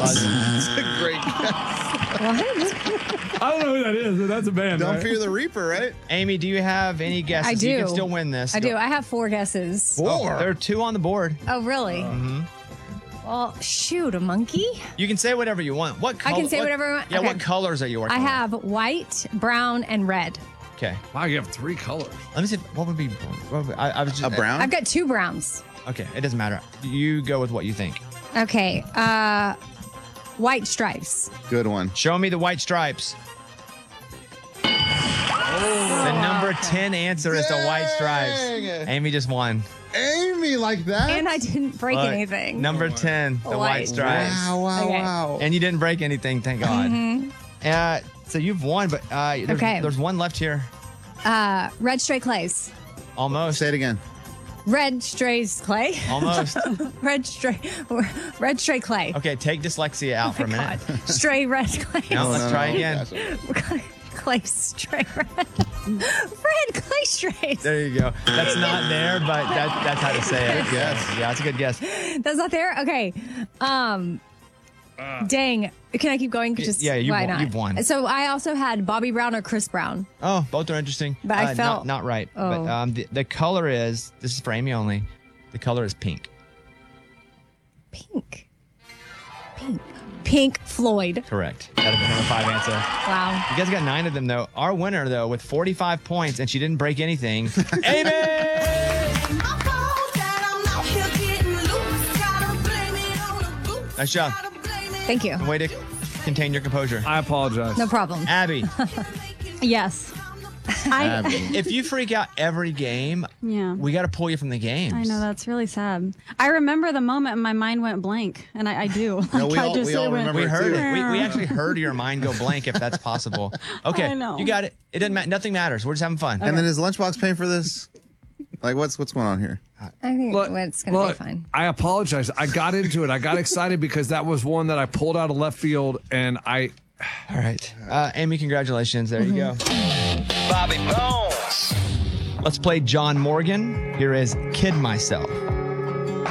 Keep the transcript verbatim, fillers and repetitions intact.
was. It's a great What? I don't know who that is, but that's a band. Don't right? Fear the Reaper, right? Amy, do you have any guesses? I do. You can still win this. I Go- do. I have four guesses. Four. Oh, there are two on the board. Oh, really? Mm-hmm. Well, shoot, a monkey? You can say whatever you want. What I color? can say whatever I want? Yeah, Okay. what colors are you working I with? have white, brown, and red. Okay. Wow, you have three colors. Let me see. What would be? What would be I, I was just, A brown? I've got two browns. Okay, it doesn't matter. You go with what you think. Okay. Uh, white stripes. Good one. Show me the white stripes. The number ten answer is the white stripes. Dang. Amy just won. Amy, like that? And I didn't break Look, anything. Number ten, the white, White. stripes. Wow, wow, Okay. wow. And you didn't break anything, thank God. Mhm. Uh, so you've won, but uh, there's, Okay. there's one left here. Uh, red stray clays. Almost. Say it again. Red strays clay. Almost. red stray. Red stray clay. Okay, take dyslexia out for a minute. Stray red clay. No, let's try again. Clay stray red. Red clay strays. There you go. That's not there, but that, that's how to say it. Good guess. Yeah, it's a good guess. That's not there? Okay. Um dang. Can I keep going? Just yeah, you've why won- not? you've won. So I also had Bobby Brown or Chris Brown. Oh, both are interesting. But I Uh, felt- not, not right. But Oh. um, the, the color is, this is for Amy only, the color is pink. Pink. Pink. Pink Floyd. Correct. That would be number five answer. Wow. You guys got nine of them, though. Our winner, though, with forty-five points, and she didn't break anything, Amy! Nice job. Thank you. Way to contain your composure. I apologize. No problem. Abby, Yes. I, if you freak out every game, yeah. we got to pull you from the games. I know, that's really sad. I remember the moment and my mind went blank, and I, I do. No, Like, we I all- just- we all it went- remember We it heard too. it. We, we actually heard your mind go blank, if that's possible. Okay, I know. you got it. It doesn't matter. Nothing matters. We're just having fun. And then is Lunchbox paying for this? Like, what's what's going on here? I think Look, it's going to look, be fine. I apologize. I got into it. I got excited because that was one that I pulled out of left field, and I. All right. Uh, Amy, congratulations. There you go. Mm-hmm. Bobby Bones. Let's play John Morgan. Here is Kid Myself.